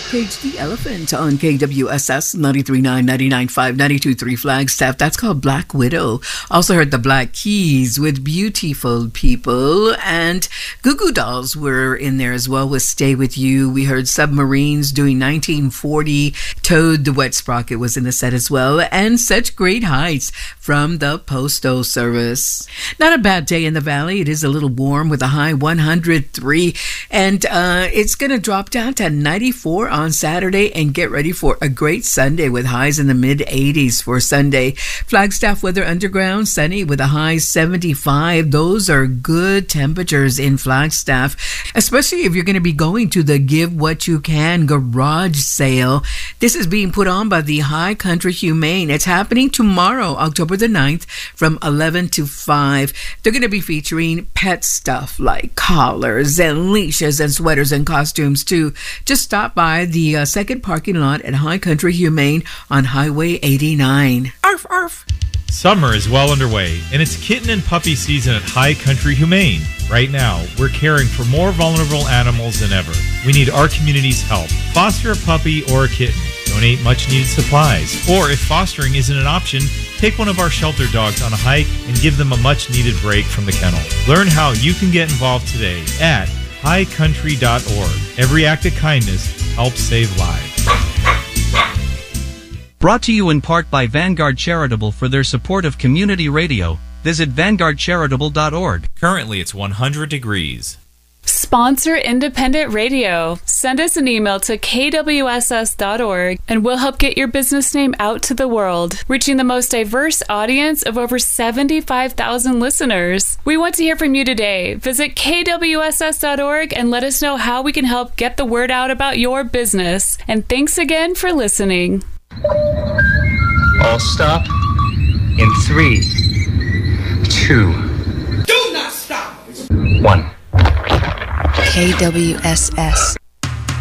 Cage the Elephant on KWSS 93.9, 99.5, 92.3 Flagstaff. That's called Black Widow. Also heard the Black Keys with Beautiful People. And Goo Goo Dolls were in there as well with Stay With You. We heard Submarines doing 1940. Toad the Wet Sprocket was in the set as well. And Such Great Heights from the Postal Service. Not a bad day in the valley. It is a little warm with a high 103. And it's going to drop down to 94 on Saturday, and get ready for a great Sunday with highs in the mid 80s for Sunday. Flagstaff Weather Underground, sunny with a high 75. Those are good temperatures in Flagstaff, especially if you're going to be going to the Give What You Can garage sale. This is being put on by the High Country Humane. It's happening tomorrow, October the 9th, from 11 to 5. They're going to be featuring pet stuff like collars and leashes and sweaters and costumes too. Just stop by the second parking lot at High Country Humane on Highway 89. Arf, arf. Summer is well underway, and it's kitten and puppy season at High Country Humane. Right now, we're caring for more vulnerable animals than ever. We need our community's help. Foster a puppy or a kitten. Donate much-needed supplies. Or if fostering isn't an option, take one of our shelter dogs on a hike and give them a much-needed break from the kennel. Learn how you can get involved today at highcountry.org. Every act of kindness helps save lives. Brought to you in part by Vanguard Charitable for their support of community radio. Visit vanguardcharitable.org. Currently, it's 100 degrees. Sponsor independent radio. Send us an email to kwss.org and we'll help get your business name out to the world, reaching the most diverse audience of over 75,000 listeners. We want to hear from you today. Visit kwss.org and let us know how we can help get the word out about your business. And thanks again for listening. All stop in 3, 2. Do not stop! 1. KWSS